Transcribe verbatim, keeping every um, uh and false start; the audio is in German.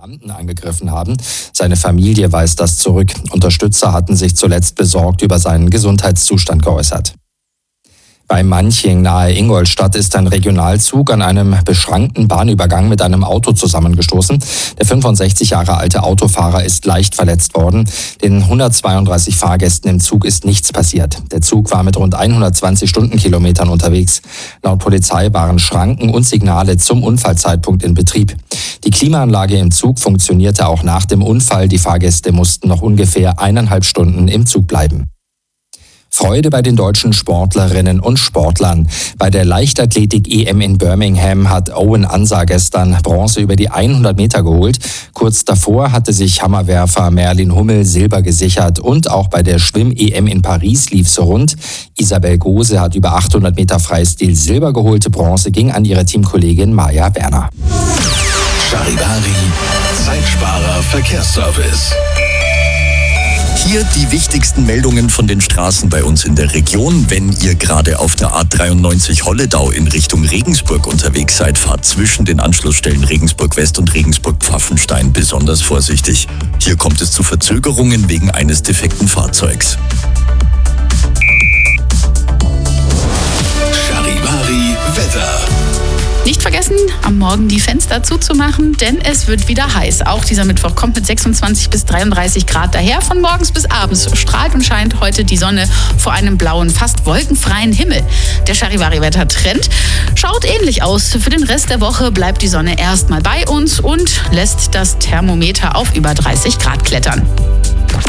Beamten angegriffen haben. Seine Familie weist das zurück. Unterstützer hatten sich zuletzt besorgt über seinen Gesundheitszustand geäußert. Bei Manching nahe Ingolstadt ist ein Regionalzug an einem beschrankten Bahnübergang mit einem Auto zusammengestoßen. Der fünfundsechzig Jahre alte Autofahrer ist leicht verletzt worden. Den hundertzweiunddreißig Fahrgästen im Zug ist nichts passiert. Der Zug war mit rund hundertzwanzig Stundenkilometern unterwegs. Laut Polizei waren Schranken und Signale zum Unfallzeitpunkt in Betrieb. Die Klimaanlage im Zug funktionierte auch nach dem Unfall. Die Fahrgäste mussten noch ungefähr eineinhalb Stunden im Zug bleiben. Freude bei den deutschen Sportlerinnen und Sportlern. Bei der Leichtathletik-E M in Birmingham hat Owen Ansa gestern Bronze über die hundert Meter geholt. Kurz davor hatte sich Hammerwerfer Merlin Hummel Silber gesichert und auch bei der Schwimm-E M in Paris lief es rund. Isabel Gose hat über achthundert Meter Freistil Silber geholt. Bronze ging an ihre Teamkollegin Maja Werner. Charivari, Zeitsparer Verkehrsservice. Hier die wichtigsten Meldungen von den Straßen bei uns in der Region. Wenn ihr gerade auf der A dreiundneunzig Holledau in Richtung Regensburg unterwegs seid, fahrt zwischen den Anschlussstellen Regensburg West und Regensburg Pfaffenstein besonders vorsichtig. Hier kommt es zu Verzögerungen wegen eines defekten Fahrzeugs. Charivari Wetter. Nicht vergessen, am Morgen die Fenster zuzumachen, denn es wird wieder heiß. Auch dieser Mittwoch kommt mit sechsundzwanzig bis dreiunddreißig Grad daher. Von morgens bis abends strahlt und scheint heute die Sonne vor einem blauen, fast wolkenfreien Himmel. Der Charivari-Wetter-Trend schaut ähnlich aus. Für den Rest der Woche bleibt die Sonne erstmal bei uns und lässt das Thermometer auf über dreißig Grad klettern.